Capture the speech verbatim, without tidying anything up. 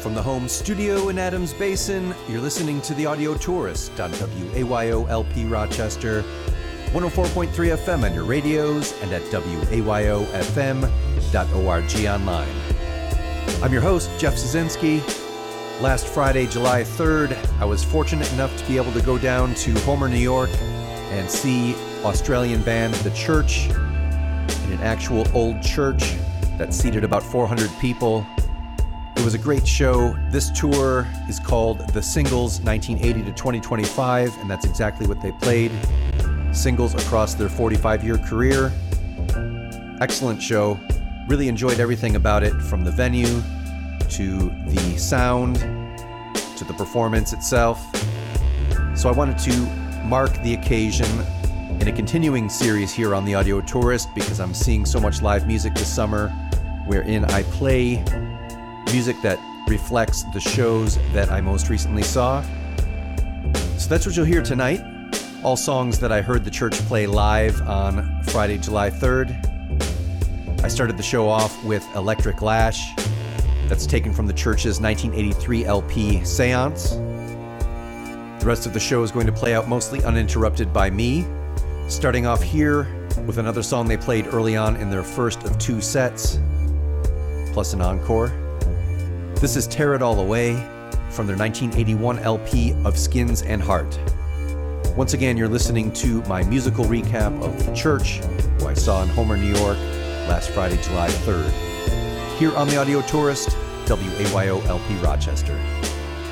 From the home studio in Adams Basin, you're listening to The Audio Tourist on W A Y O L P Rochester, one oh four point three F M on your radios, and at W A Y O F M dot org online. I'm your host, Jeff Szynski. Last Friday, July third, I was fortunate enough to be able to go down to Homer, New York, and see Australian band The Church in an actual old church that seated about four hundred people. It was a great show. This tour is called The Singles nineteen eighty to twenty twenty-five, and that's exactly what they played. Singles across their forty-five-year career. Excellent show. Really enjoyed everything about it, from the venue to the sound to the performance itself. So I wanted to mark the occasion in a continuing series here on The Audio Tourist, because I'm seeing so much live music this summer, wherein I play music that reflects the shows that I most recently saw. So that's what you'll hear tonight. All songs that I heard The Church play live on Friday, July third. I started the show off with Electric Lash. That's taken from The Church's nineteen eighty-three L P, Seance. The rest of the show is going to play out mostly uninterrupted by me, starting off here with another song they played early on in their first of two sets, plus an encore. This is Tear It All Away from their nineteen eighty-one L P of Skins and Heart. Once again, you're listening to my musical recap of The Church, who I saw in Homer, New York, last Friday, July third. Here on The Audio Tourist, W A Y O L P Rochester.